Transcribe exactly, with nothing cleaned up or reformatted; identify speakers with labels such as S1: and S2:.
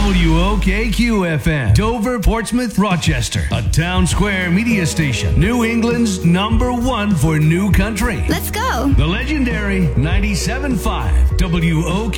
S1: W O K Q F M, Dover, Portsmouth, Rochester, a town square media station. New England's number one for new country.
S2: Let's go.
S1: The legendary ninety-seven point five W O K